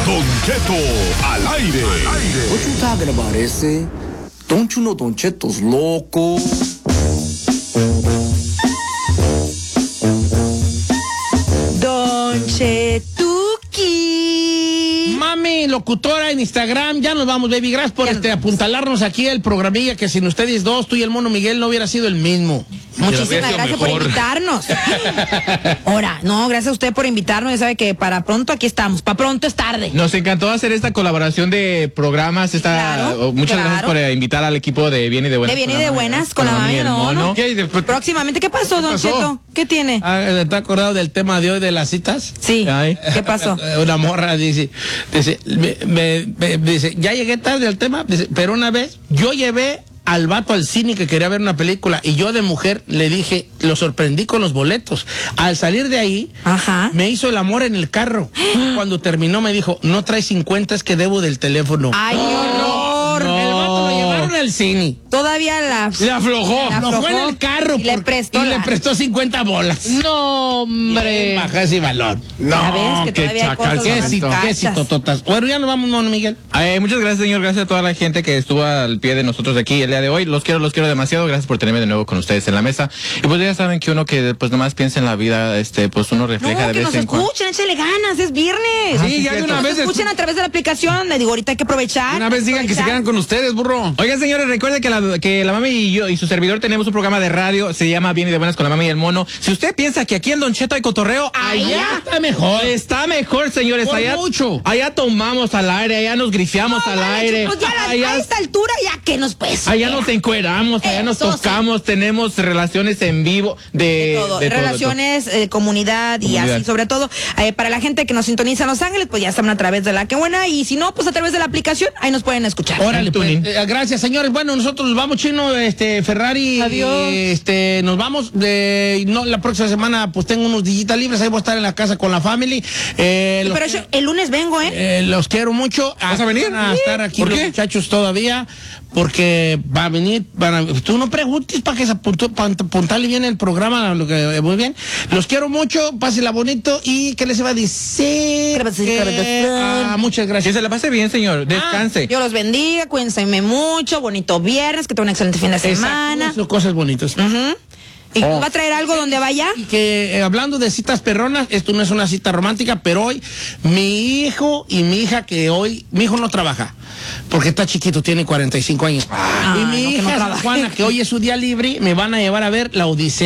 Don Cheto al aire. What you talking about, ese? Don't you know Don Cheto's loco? Don Chetuki. Mami, locutora en Instagram, ya nos vamos, baby. Gracias por apuntalarnos aquí el programilla, que sin ustedes dos, tú y el Mono Miguel, no hubiera sido el mismo. Muchísimas gracias por invitarnos. Ahora, no, gracias a usted por invitarnos. Ya sabe que para pronto aquí estamos. Para pronto es tarde. Nos encantó hacer esta colaboración de programas. Muchas gracias por invitar al equipo de Bien y de Buenas. De Bien y de Buenas, con la mami y el Mono. Próximamente, ¿qué pasó, Don Cheto? ¿Qué tiene? ¿Te has acordado del tema de hoy de las citas? Sí. Ay. ¿Qué pasó? Una morra dice, ya llegué tarde al tema, dice, pero una vez yo llevé al vato al cine que quería ver una película y yo de mujer le dije, lo sorprendí con los boletos. Al salir de ahí, me hizo el amor en el carro. Cuando terminó me dijo, no traes 50, es que debo del teléfono. ¡Ay, horror! No. El vato lo llevaron al cine. Todavía le aflojó en el carro y le prestó 50 bolas. No, hombre. Baja ese valor. No, que todavía qué citototas. Bueno, ya nos vamos, Mono Miguel. Muchas gracias, señor. Gracias a toda la gente que estuvo al pie de nosotros aquí el día de hoy. Los quiero demasiado. Gracias por tenerme de nuevo con ustedes en la mesa. Y pues ya saben que uno que pues nomás piensa en la vida, pues uno refleja de vez en cuando. Escuchen, échale ganas, es viernes. Sí, ya de una vez. Escuchen a través de la aplicación. Le digo, ahorita hay que aprovechar. Una vez digan que se quedan con ustedes, burro. Oigan, señores, recuerden que la mami y yo y su servidor tenemos un programa de radio, se llama Bien y de Buenas con la mami y el Mono. Si usted piensa que aquí en Don Cheto hay cotorreo, allá está mejor. Está mejor, señores. Allá tomamos al aire, allá nos grifiamos al aire. Pues a esta altura ya que nos pues. Allá nos encueramos, allá nos tocamos, tenemos relaciones en vivo de relaciones, comunidad y así, sobre todo para la gente que nos sintoniza en Los Ángeles, pues ya están a través de la que buena, y si no, pues a través de la aplicación, ahí nos pueden escuchar. Órale, pues, gracias, señores. Bueno, nosotros nos vamos, Chino, Ferrari. Adiós. Nos vamos. La próxima semana pues tengo unos días libres, ahí voy a estar en la casa con la family. Pero el lunes vengo, los quiero mucho. ¿Vas a venir? Van a estar aquí los muchachos todavía, porque va a venir, tú no preguntes para que se apuntarle bien el programa, muy bien. Los quiero mucho, pásenla bonito, y ¿qué les iba a decir? Muchas gracias. Que se la pase bien, señor, descanse. Dios los bendiga, cuídense mucho, bonito viernes, que tengan un excelente fin de semana. Exacto, cosas bonitas. ¿Y va a traer algo donde vaya? Y que hablando de citas perronas, esto no es una cita romántica, pero hoy mi hijo y mi hija, mi hijo no trabaja, porque está chiquito, tiene 45 años. Y mi hija, Juana, que hoy es su día libre, me van a llevar a ver La Odisea.